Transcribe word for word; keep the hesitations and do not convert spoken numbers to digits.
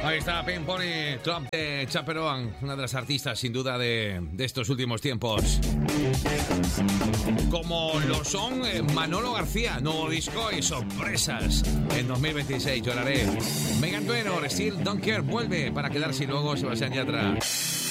Ahí está Pink Pony Club de Chaperone, una de las artistas sin duda de, de estos últimos tiempos. Como lo son eh, Manolo García, nuevo disco y sorpresas en dos mil veintiséis. Lloraré. Megan Trainor, Still Don't Care, vuelve para quedarse y luego Sebastián Yatra.